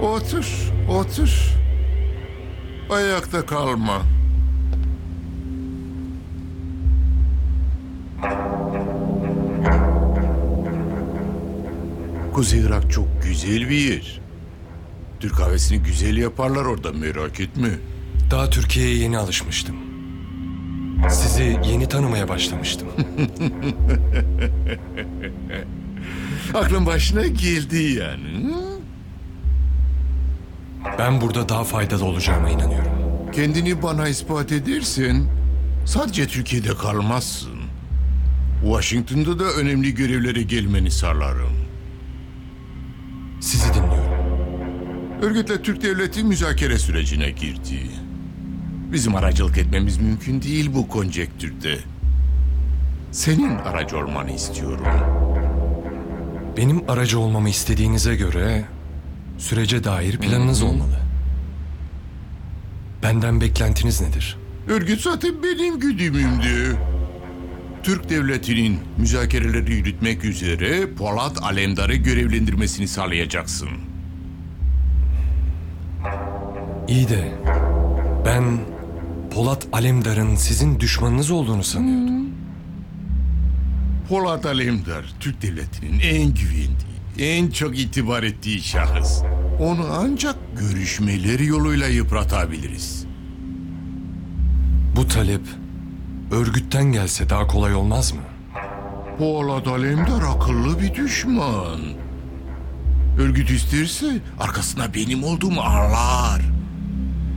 Otur, otur. Ayakta kalma. Kuzey Irak çok güzel bir yer. Türk kahvesini güzel yaparlar orada, merak etme. Daha Türkiye'ye yeni alışmıştım. Sizi yeni tanımaya başlamıştım. Aklın başına geldi yani. Hı? Ben burada daha faydalı olacağıma inanıyorum. Kendini bana ispat edersen sadece Türkiye'de kalmazsın. Washington'da da önemli görevlere gelmeni sağlarım. Sizi dinliyorum. Örgütle Türk devleti müzakere sürecine girdi. Bizim aracılık etmemiz mümkün değil bu konjektürde. Senin aracı olmanı istiyorum. Benim aracı olmamı istediğinize göre sürece dair planınız olmalı. Benden beklentiniz nedir? Örgüt zaten benim güdümümdü. Türk devletinin müzakereleri yürütmek üzere Polat Alemdar'ı görevlendirmesini sağlayacaksın. İyi de ben Polat Alemdar'ın sizin düşmanınız olduğunu sanıyordum. Polat Alemdar, Türk devletinin en güvendiği, en çok itibar ettiği şahıs. Onu ancak görüşmeleri yoluyla yıpratabiliriz. Bu talep örgütten gelse daha kolay olmaz mı? Polat Alemdar akıllı bir düşman. Örgüt isterse arkasında benim olduğumu anlar.